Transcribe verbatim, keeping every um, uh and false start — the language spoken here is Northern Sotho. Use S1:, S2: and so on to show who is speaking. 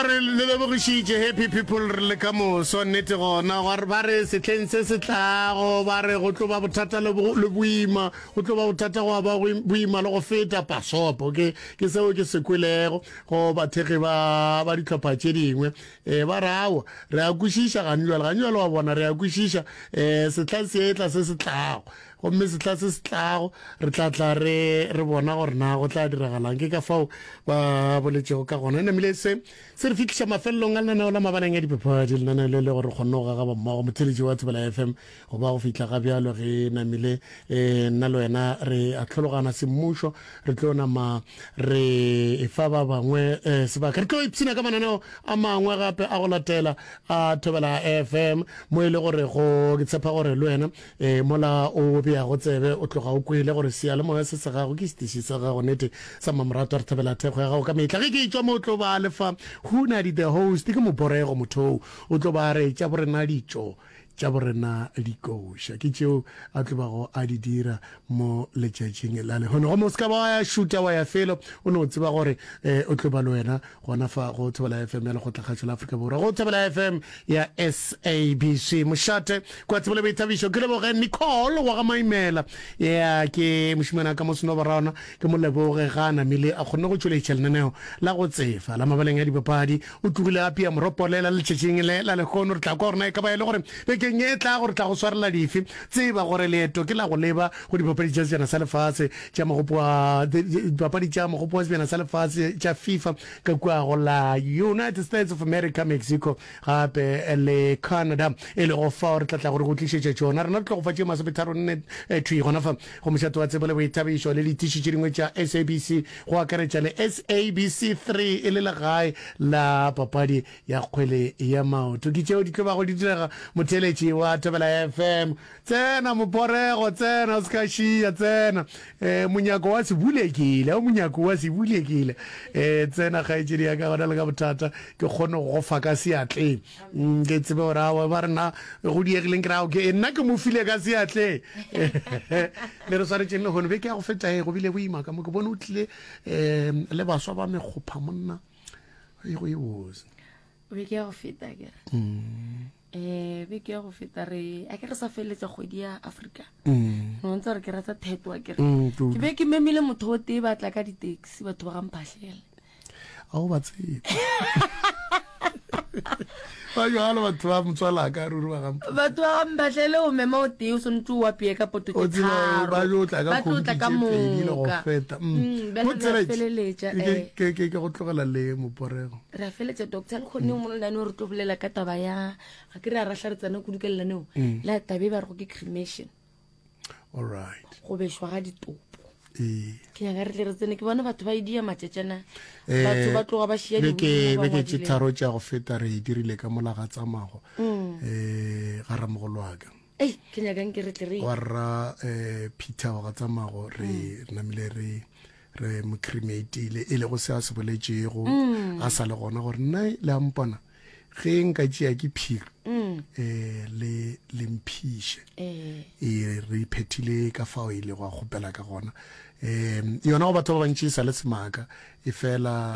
S1: re le bo gishije happy people re le ka mo so nnete gona gore ba re setleng se se tlago ba re go tlo ba bothata le buima go tlo ba bothata go ba buima le go feta pasopo ke ke seo ke se kwelego go bathegi ba ba ditlhopha tše dingwe eh ba rawo re a kwishisha ganjwala ganjwala wa bona re a kwishisha eh setla se etla se se tlago go mme setla se se tlago re tla tla re re bona gore na go tla diragalang ke ka fao ba boletsego ka gona ne mile se se re fitlhisha mafellong a lena la mabaneng ya dipapadi le nana le le gore kgonno ga ba mmago motheletši wa Thobela F M go ba go fitla ga bjalo ge namile eh nna le wena re a tlhologana semmušo re tlo nama re e fa ba bangwe eh sebaka re tlo ipsina ka mananeo a mangwe gape a go latela a Thobela F M mo ile gore go ke tshepa gore le wena eh mola o bea go tsebe o tloga o kwele gore sia le moya se se gago ke stishi sa gago nete sa mamrato re Thobela thego ya gago ka metla ge ke tswa mo tlo ba lefa huna di the host ke mo borego motho o tlo ba re tša borena ditšo tša borena dikosha ke tšeo a tlo ba go a di dira mo letšatšing la le hone go mo ska ba ya shoota wa ya felo o no tseba gore eh o tlo ba le wena gona fa go Thobela F M ya le go tlhagatšo la Afrika Borwa go Thobela F M ya S A B C mošate kwa tsebole boithabišo ke le boge Nicole wa ga maimela ya ke mošimana ka mosino ba rona ke mo leboge gana mile a kgonne go tšweletša lenaneo la go tsefa la mabaleng ya dipapadi o tlogile apea moropolela letšatšing le la lekgono re tla kwa gorena e ka ba e le gore ke nyetla gore tla go swarela dife tseba gore leeto ke la go leba go dipapadi tša sejana sa lefatshe tša magopoa dipapadi tša magopoa sejana sa lefatshe tša FIFA ka kwa go la United States of America, Mexico gape le Canada e le go fa gore tla tla gore go tlišetša tšona rena tlo go fa tše masopetharo nne thui gona fa go mošato wa tsebo le boithabišo le ditiši tše dingwe tša S A B C go akaretša le S A B C three e le legae la papadi ya kgwele ya maoto ke tšeo di tlo ba go di direga motheletši wa Thobela F M tsena moporego tsena o ska šia tsena eh monyako wa se bulekile o monyako wa se bulekile eh tsena kgaetšedi ya ka gona le ka bothata ke kgone go fa ka seatle ke tsebe gore a ba rena go diegileng kra ke nna ke mo file ka seatle le re swaretse le hone be ke ya go feta e go bile boima ka mo ke bona o tlile eh le baswa ba megopha monna e go e bose
S2: be ke ya go feta ke eh be ke go feta re a ke re sa feletsa kgwedi ya Africa mm no ntse re ke rata thetwa ke re ke be ke memile motho o te batla ka di taxi batho ba ga mphahlele
S1: a o batse ba yo ala batho ba motswala ka ruri ba ga
S2: batho ba mphahlele o mema o te o sontse wa pie ka poto ke tharo
S1: ba yo tla ka
S2: go tla ka mo
S1: go feta
S2: mm ba re feleletsa eh
S1: ke ke ke go tlogela le moporego
S2: re feletsa doctor le khone mo lane re tlo bolela ka taba ya ga ke re a rahla re tsana go dukelelane la tabe ba re go ke cremation
S1: all right
S2: go bešwa ga ditopo
S1: eh
S2: ke ya re re tsene ke bona batho ba idia matšetšana batho ba tloga ba šia di
S1: ke be ke tsharo tša go feta re dirile ka molaga tsamago eh ga ramogolwaka
S2: eh ke nya gang ke re tle re
S1: wa ra eh Peter wa tsamago re namile re re mo cremate ile ile go se a se boletšego a sa le gona gore nna le ampona ge nka tšea ke phiri eh le lempishe eh e re phethile ka fao ile go a gopela ka gona eh yona go batho ba bantši sa le semaka e fela